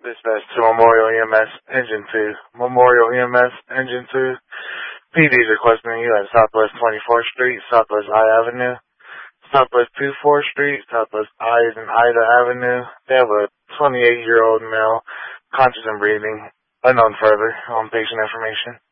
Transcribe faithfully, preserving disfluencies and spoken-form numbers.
Dispatch to Memorial E M S Engine two. Memorial E M S Engine two. P D is requesting you at Southwest twenty-fourth Street, Southwest I Avenue, Southwest twenty-fourth Street, Southwest I and Ida Avenue. They have a twenty-eight-year-old male, conscious and breathing, unknown further, on patient information.